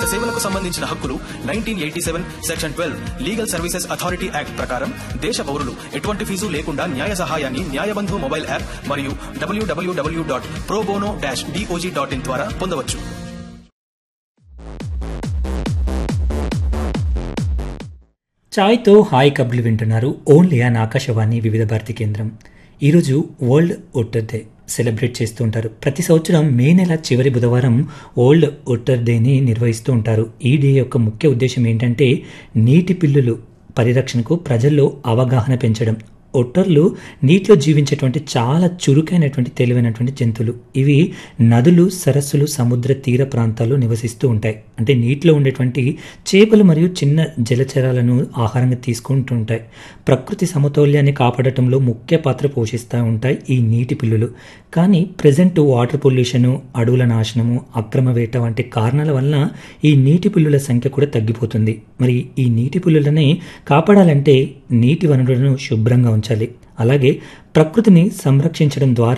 సామాజిక సేవలకు సంబంధించిన హక్కులు 1987 section 12 legal services authority act ప్రకారం దేశ పౌరులు ఎటువంటి ఫీజు లేకుండా న్యాయ సహాయాన్ని న్యాయబంధు మొబైల్ యాప్ మరియు www.probono-dog.in ద్వారా పొందవచ్చు. చాయ్తో హాయ్ కబుర్లు వింటున్నారు ఓన్లీ ఆన్ ఆకాశవాణి వివిధ భారతి కేంద్రం. ఈరోజు వరల్డ్ ఓటర్ డే సెలబ్రేట్ చేస్తూ ఉంటారు. ప్రతి సంవత్సరం మే నెల చివరి బుధవారం వరల్డ్ ఓటర్ డేని నిర్వహిస్తూ ఉంటారు. ఈ డే యొక్క ముఖ్య ఉద్దేశం ఏంటంటే నీటి పిల్లులు పరిరక్షణకు ప్రజల్లో అవగాహన పెంచడం. ఒట్టర్లు నీటిలో జీవించేటువంటి చాలా చురుకైనటువంటి తెలివైనటువంటి జంతువులు. ఇవి నదులు, సరస్సులు, సముద్ర తీర ప్రాంతాల్లో నివసిస్తూ ఉంటాయి. అంటే నీటిలో ఉండేటువంటి చేపలు మరియు చిన్న జలచరాలను ఆహారంగా తీసుకుంటూ ఉంటాయి. ప్రకృతి సమతౌల్యాన్ని కాపాడటంలో ముఖ్య పాత్ర పోషిస్తూ ఉంటాయి ఈ నీటి పిల్లులు. కానీ ప్రజెంట్ వాటర్ పొల్యూషను, అడవుల నాశనము, అక్రమ వేట వంటి కారణాల వల్ల ఈ నీటి పిల్లుల సంఖ్య కూడా తగ్గిపోతుంది. మరి ఈ నీటి పిల్లులని కాపాడాలంటే నీటి వనరులను శుభ్రంగా ఉంచాలి. అలాగే ప్రకృతిని సంరక్షించడం ద్వారా